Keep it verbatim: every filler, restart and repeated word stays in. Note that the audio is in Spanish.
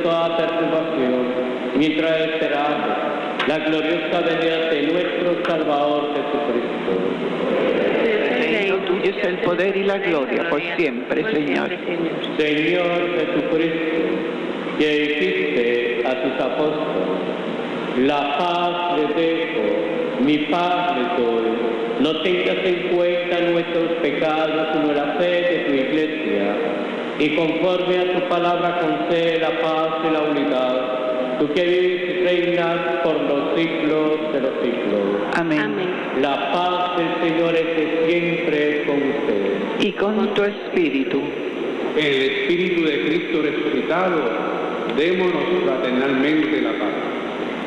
toda perturbación, mientras esperamos la gloriosa venida de nuestro Salvador Jesucristo. Señor, tuyo es el poder y la gloria por siempre, Señor. Señor Jesucristo, que dijiste a tus apóstoles, la paz les dejo, mi paz les doy. No tengas en cuenta nuestros pecados, sino la fe de tu iglesia, y conforme a tu palabra concede la paz y la unidad, tú que vives y reinas por los siglos de los siglos. Amén. Amén. La paz del Señor esté siempre con ustedes. Y con tu espíritu. El Espíritu de Cristo resucitado, démonos fraternalmente la paz.